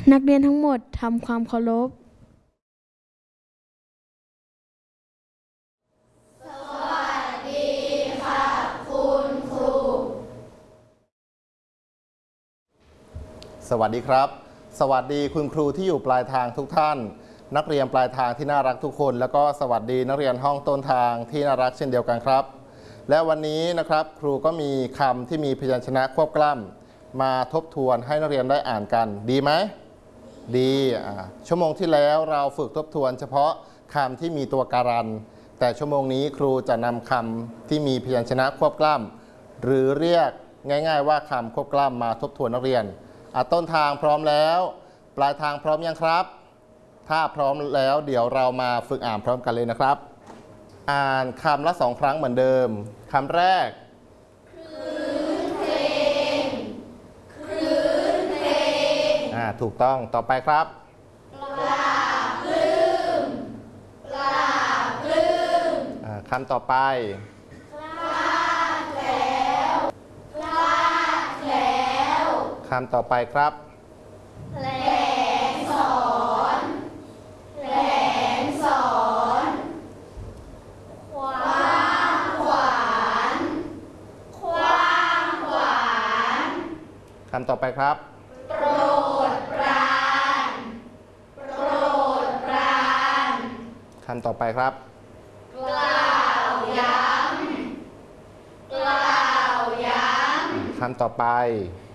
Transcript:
นักเรียนทั้งหมดทำความเคารพสวัสดีครับสวัสดีคุณครูที่อยู่ปลายทางทุกท่านนักเรียนปลายทางที่น่ารักทุกคนแล้วก็สวัสดีนักเรียนห้องต้นทางที่น่ารักเช่นเดียวกันครับและวันนี้นะครับครูก็มีคำที่มีพยัญชนะควบกล้ำมาทบทวนให้นักเรียนได้อ่านกันดีไหมดีชั่วโมงที่แล้วเราฝึกทบทวนเฉพาะคำที่มีตัวการันแต่ชั่วโมงนี้ครูจะนำคำที่มีพยัญชนะควบกล้ำหรือเรียกง่ายๆว่าคำควบกล้ำมาทบทวนนักเรียนต้นทางพร้อมแล้วปลายทางพร้อมยังครับถ้าพร้อมแล้วเดี๋ยวเรามาฝึกอ่านพร้อมกันเลยนะครับอ่านคำละ2 ครั้งเหมือนเดิมคำแรกถูกต้องต่อไปครับคำต่อไปคำต่อไปครับแหลงสอนแหลงสอนขวางขวานขวางขวานคำต่อไปครับโปรดปรานโปรดปรานคำต่อไปครับกล่าวย้ำกล่าวย้ำคำต่อไป